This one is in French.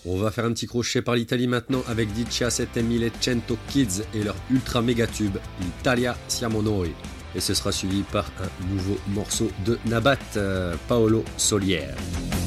On va faire un petit crochet par l'Italie maintenant avec Dicia 7100 Kids et leur ultra méga tube L'Italia siamo noi. Et ce sera suivi par un nouveau morceau de Nabat, Paolo Solière.